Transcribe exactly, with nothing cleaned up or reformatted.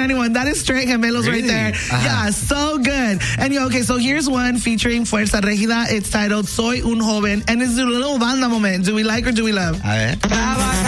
anyone. That is straight gemelos really? right there. Uh-huh. Yeah, so good. And yeah, okay, so here's one featuring Fuerza Regida. It's titled Soy un Joven, and it's a little banda moment. Do we like or do we love? A ver.